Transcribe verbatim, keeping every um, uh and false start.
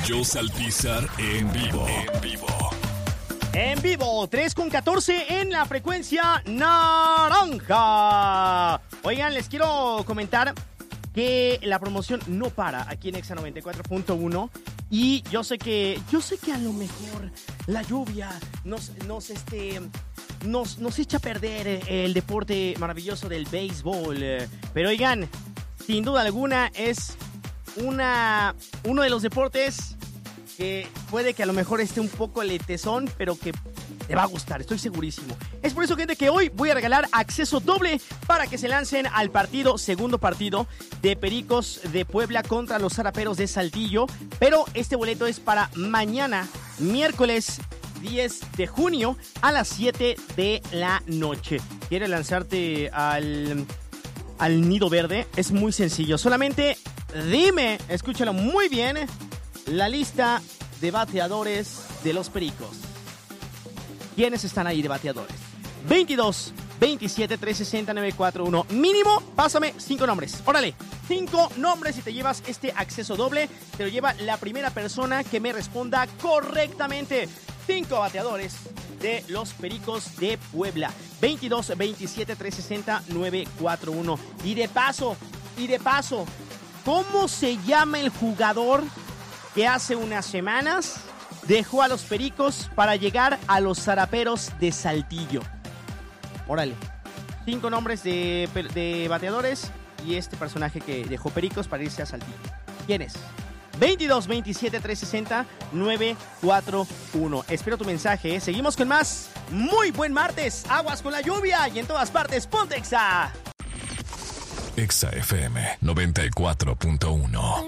Pollo Saltizar en vivo. En vivo. En vivo, tres con catorce en la frecuencia naranja. Oigan, les quiero comentar que la promoción no para aquí en Exa noventa y cuatro punto uno. Y yo sé que, yo sé que a lo mejor la lluvia nos, nos, este, nos, nos echa a perder el deporte maravilloso del béisbol. Pero oigan, sin duda alguna es una, uno de los deportes que puede que a lo mejor esté un poco letezón, pero que te va a gustar, estoy segurísimo. Es por eso, gente, que hoy voy a regalar acceso doble para que se lancen al partido, segundo partido de Pericos de Puebla contra los Zaraperos de Saltillo. Pero este boleto es para mañana, miércoles diez de junio a las siete de la noche. ¿Quieres lanzarte al, al Nido Verde? Es muy sencillo, solamente dime, escúchalo muy bien, la lista de bateadores de los Pericos. ¿Quiénes están ahí de bateadores? veintidós, veintisiete, trescientos sesenta, novecientos cuarenta y uno. Mínimo, pásame cinco nombres. Órale, cinco nombres y te llevas este acceso doble. Te lo lleva la primera persona que me responda correctamente. Cinco bateadores de los Pericos de Puebla. veintidós, veintisiete, trescientos sesenta, novecientos cuarenta y uno. Y de paso, y de paso, ¿cómo se llama el jugador que hace unas semanas dejó a los Pericos para llegar a los Zaraperos de Saltillo? Órale, cinco nombres de, de bateadores y este personaje que dejó Pericos para irse a Saltillo. ¿Quién es? veintidós, veintisiete, trescientos sesenta, novecientos cuarenta y uno. Espero tu mensaje, ¿eh? Seguimos con más. Muy buen martes, aguas con la lluvia y en todas partes, ponte Exa. Exa F M noventa y cuatro punto uno.